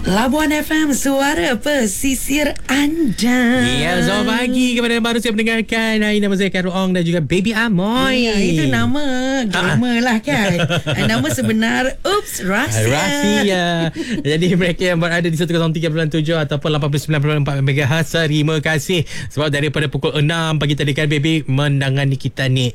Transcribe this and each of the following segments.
Labuan FM, suara pesisir anda. Ya, selamat pagi kepada yang baru saya mendengarkan. Hari nama saya Karul Ong dan juga Baby Amoy. Ya, itu nama glamour lah kan. Nama sebenar Oops Rahsia. Jadi mereka yang berada di 103.7 ataupun 89.4 MHz, terima kasih. Sebab daripada pukul 6 pagi tadi kan Baby mendangani kita ni.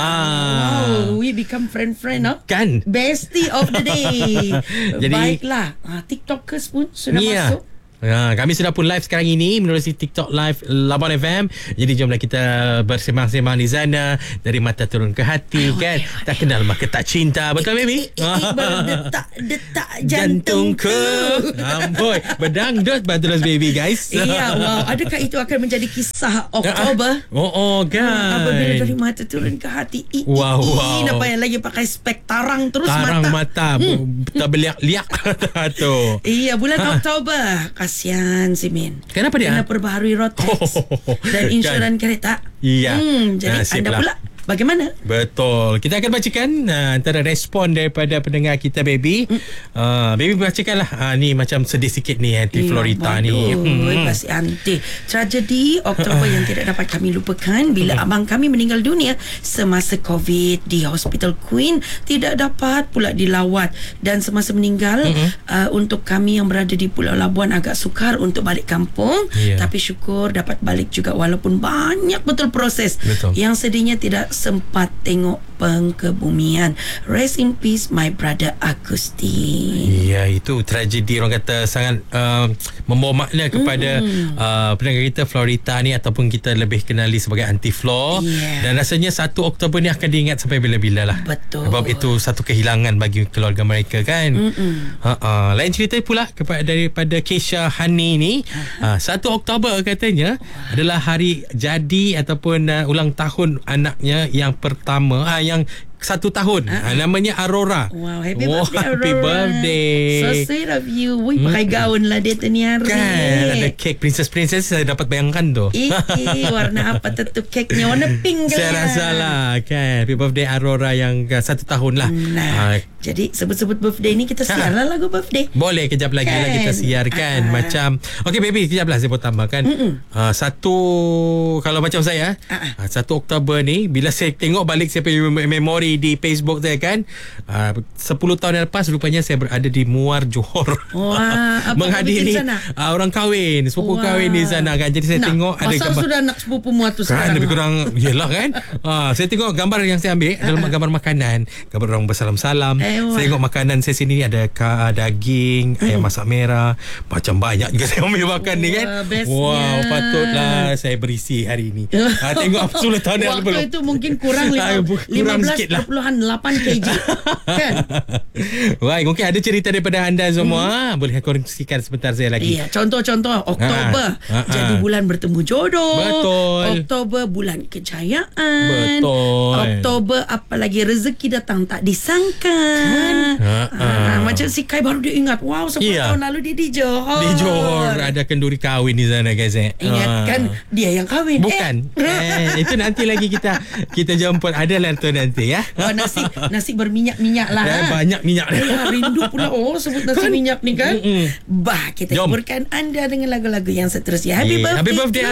Wow, we become friend Kan? Bestie of the day. Jadi, baiklah, TikTokers pun sudah masuk. Kami sudah pun live sekarang ini menerusi TikTok Live Labuan FM. Jadi jomlah kita bersemang-semang di sana. Dari mata turun ke hati. Kan? Tak kenal maka tak cinta. Betul Baby? Berdetak-detak jantungku. Amboi, berdangdut terus Baby guys. Iya, wow. Adakah itu akan menjadi kisah Oktober? Kan. Apabila dari mata turun ke hati. Wow. Nampak yang lagi pakai spek tarang terus tarang mata. Terbeliak-liak tu. Iya, bulan Oktober. Kasihan si Min. Kenapa dia? Kena perbaharui road tax dan insuran kereta. Iya. Jadi anda pula bagaimana? Betul. Kita akan bacakan antara respon daripada pendengar kita Baby. Baby bacakanlah. Ni macam sedih sikit ni anti Florita ni. Pasti anti. Tragedi Oktober yang tidak dapat kami lupakan bila abang kami meninggal dunia semasa COVID di Hospital Queen, tidak dapat pula dilawat, dan semasa meninggal untuk kami yang berada di Pulau Labuan agak sukar untuk balik kampung. Tapi syukur dapat balik juga walaupun banyak betul proses. Yang sedihnya tidak sempat tengok pengkebumian. Rest in peace my brother Agustin. Ya, itu tragedi orang kata sangat membawa makna kepada pendengar kita Florita ni, ataupun kita lebih kenali sebagai Aunty Flo. Dan rasanya 1 Oktober ni akan diingat sampai bila-bila lah. Betul. Sebab itu satu kehilangan bagi keluarga mereka kan. Lain cerita pula daripada Keisha Hani ni. 1 Oktober katanya adalah hari jadi ataupun ulang tahun anaknya yang pertama, yang 1 tahun. Namanya Aurora. Wow, happy birthday Aurora. Happy birthday. So sweet of you. Pakai gaun lah dia tu ni hari. Kan, ada kek princess saya dapat bayangkan tu. Warna apa tu keknya? Warna pink ke? Saya rasa lah kan. Happy birthday Aurora yang 1 tahun lah. Jadi sebut-sebut birthday ni kita siar lah lagu birthday. Boleh kejap lagi lah kita siarkan. Macam okay Baby, kejap lah saya mau tambahkan. Kalau macam saya 1 Oktober ni, bila saya tengok balik saya punya memori di Facebook saya kan, 10 tahun yang lepas rupanya saya berada di Muar Johor. menghadiri orang kahwin, sepupu kahwin di sana kan. Jadi saya tengok ada gambar. Pasal sudah nak sepupu Muar tu sekarang lebih kurang yelah kan. Saya tengok gambar yang saya ambil adalah gambar makanan, gambar orang bersalam-salam. Saya tengok makanan saya sini ni ada daging, ayam masak merah, macam banyak juga saya ambil makan ni kan. Wow, patutlah saya berisi hari ni. Tengok 10 tahun yang lepas. Waktu itu mungkin kurang 15.8 kg kan. Baik, mungkin ada cerita daripada anda semua. Boleh kongsikan sebentar saya lagi. Iya, contoh Oktober jadi bulan bertemu jodoh. Betul. Oktober bulan kejayaan. Betul. Oktober apalagi rezeki datang tak disangka. Macam si Kai baru dia ingat, wow 10 tahun lalu dia di Johor. Di Johor ada kenduri kahwin di sana guys. Ingat kan dia yang kahwin. Bukan. Itu nanti lagi kita jemput, ada lah tu nanti ya. Nasi berminyak-minyak lah. Banyak minyak. Rindu pula sebut nasi minyak ni kan. Kita hiburkan anda dengan lagu-lagu yang seterusnya. Happy birthday.